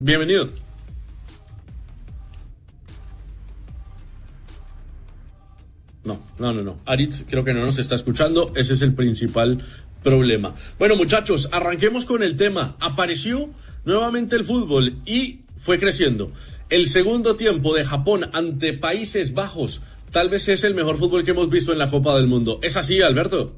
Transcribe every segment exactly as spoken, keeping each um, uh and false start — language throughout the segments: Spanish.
Bienvenido. No, no, no, no. Aritz creo que no nos está escuchando. Ese es el principal problema. Bueno, muchachos, arranquemos con el tema. Apareció nuevamente el fútbol y fue creciendo. El segundo tiempo de Japón ante Países Bajos tal vez es el mejor fútbol que hemos visto en la Copa del Mundo. ¿Es así, Alberto?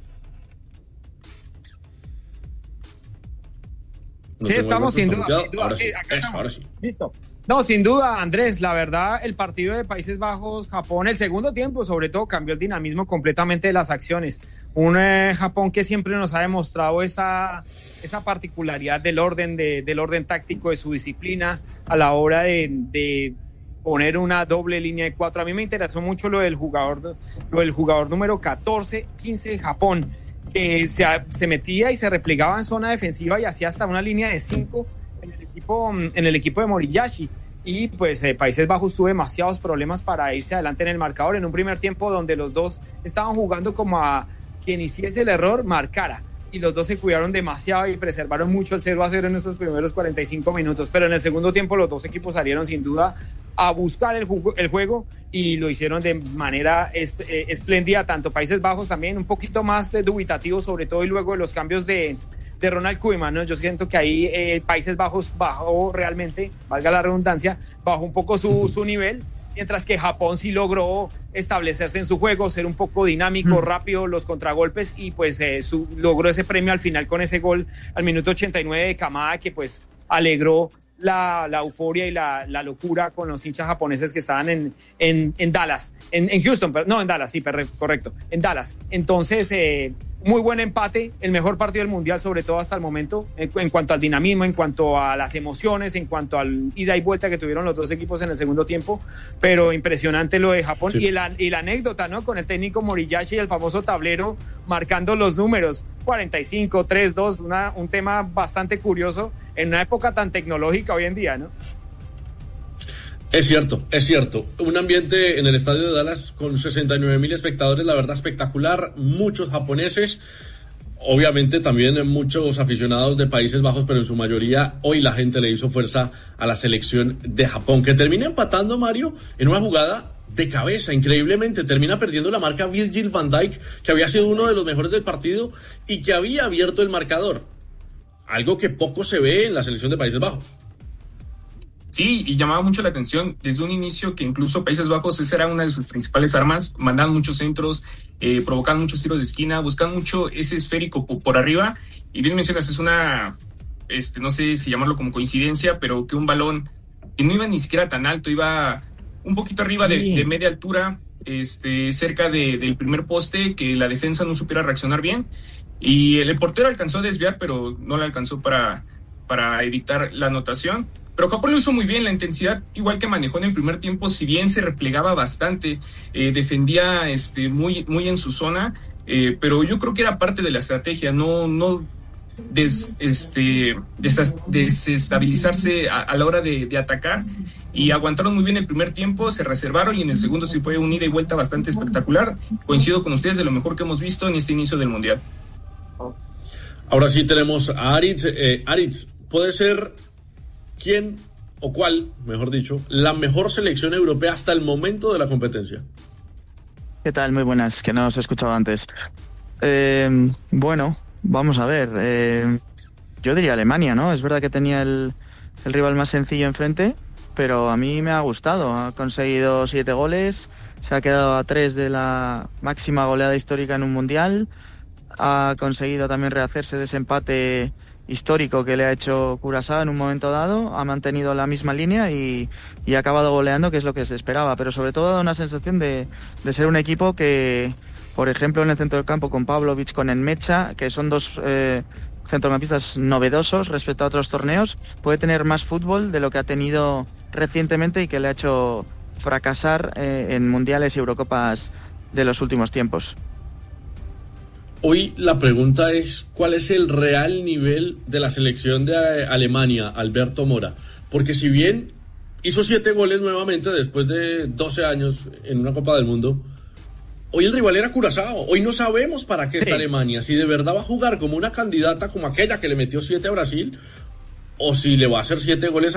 Sí, estamos sin duda, sin duda. Ahora sí, sí, acá eso, estamos. ahora sí. Listo. No, sin duda, Andrés, la verdad, el partido de Países Bajos, Japón, el segundo tiempo, sobre todo, cambió el dinamismo completamente de las acciones. Un eh, Japón que siempre nos ha demostrado esa, esa particularidad del orden, de, del orden táctico, de su disciplina a la hora de, de poner una doble línea de cuatro. A mí me interesó mucho lo del jugador, lo del jugador número catorce, quince de Japón, que se, se metía y se replegaba en zona defensiva y hacía hasta una línea de cinco en el equipo, en el equipo de Moriyashi. Y pues eh, Países Bajos tuvo demasiados problemas para irse adelante en el marcador en un primer tiempo donde los dos estaban jugando como a quien hiciese el error marcara, y los dos se cuidaron demasiado y preservaron mucho el cero a cero en esos primeros cuarenta y cinco minutos, pero en el segundo tiempo los dos equipos salieron sin duda a buscar el, jugo, el juego y lo hicieron de manera esp- eh, espléndida, tanto Países Bajos también un poquito más de dubitativo, sobre todo y luego de los cambios de de Ronald Koeman, ¿no? Yo siento que ahí eh, Países Bajos bajó realmente, valga la redundancia, bajó un poco su, su nivel, mientras que Japón sí logró establecerse en su juego, ser un poco dinámico, mm. rápido, los contragolpes, y pues eh, su, logró ese premio al final con ese gol al minuto ochenta y nueve de Kamada, que pues alegró la, la euforia y la, la locura con los hinchas japoneses que estaban en, en, en Dallas, en, en Houston, pero, no, en Dallas, sí, correcto, en Dallas. Entonces, eh, muy buen empate, el mejor partido del Mundial, sobre todo hasta el momento, en, en cuanto al dinamismo, en cuanto a las emociones, en cuanto al ida y vuelta que tuvieron los dos equipos en el segundo tiempo, pero impresionante lo de Japón. Sí. Y, la, y la anécdota, ¿no? Con el técnico Moriyashi y el famoso tablero marcando los números, cuarenta y cinco, tres, dos, una, un tema bastante curioso en una época tan tecnológica hoy en día, ¿no? Es cierto, es cierto. Un ambiente en el estadio de Dallas con sesenta y nueve mil espectadores, la verdad espectacular, muchos japoneses, obviamente también muchos aficionados de Países Bajos, pero en su mayoría hoy la gente le hizo fuerza a la selección de Japón, que termina empatando, Mario, en una jugada de cabeza, increíblemente, termina perdiendo la marca Virgil van Dijk, que había sido uno de los mejores del partido y que había abierto el marcador, algo que poco se ve en la selección de Países Bajos. Sí, y llamaba mucho la atención desde un inicio que incluso Países Bajos esa era una de sus principales armas, mandaban muchos centros, eh, provocaban muchos tiros de esquina, buscaban mucho ese esférico por, por arriba, y bien mencionas, es una, este, no sé si llamarlo como coincidencia, pero que un balón que no iba ni siquiera tan alto, iba un poquito arriba de, de media altura, este, cerca de, del primer poste, que la defensa no supiera reaccionar bien, y el, el portero alcanzó a desviar, pero no le alcanzó para, para evitar la anotación. Pero Japón lo hizo muy bien, la intensidad igual que manejó en el primer tiempo, si bien se replegaba bastante, eh, defendía este, muy, muy en su zona, eh, pero yo creo que era parte de la estrategia, no, no des, este, des, desestabilizarse a, a la hora de, de atacar, y aguantaron muy bien el primer tiempo, se reservaron, y en el segundo sí fue un ida y vuelta bastante espectacular. Coincido con ustedes, de lo mejor que hemos visto en este inicio del Mundial. Ahora sí tenemos a Aritz. Eh, Aritz, puede ser... ¿Quién o cuál, mejor dicho, la mejor selección europea hasta el momento de la competencia? ¿Qué tal? Muy buenas, que no os he escuchado antes. Eh, bueno, vamos a ver. Eh, yo diría Alemania, ¿no? Es verdad que tenía el, el rival más sencillo enfrente, pero a mí me ha gustado. Ha conseguido siete goles, se ha quedado a tres de la máxima goleada histórica en un mundial. Ha conseguido también rehacerse de ese empate histórico que le ha hecho Curazao en un momento dado, ha mantenido la misma línea y, y ha acabado goleando, que es lo que se esperaba, pero sobre todo da una sensación de, de ser un equipo que, por ejemplo, en el centro del campo con Pavlovic, con Enmecha, que son dos eh, centrocampistas novedosos respecto a otros torneos, puede tener más fútbol de lo que ha tenido recientemente y que le ha hecho fracasar eh, en mundiales y Eurocopas de los últimos tiempos. Hoy la pregunta es, ¿cuál es el real nivel de la selección de Alemania, Alberto Mora? Porque si bien hizo siete goles nuevamente después de doce años en una Copa del Mundo, hoy el rival era Curazao. Hoy no sabemos para qué está sí. Alemania. Si de verdad va a jugar como una candidata como aquella que le metió siete a Brasil, o si le va a hacer siete goles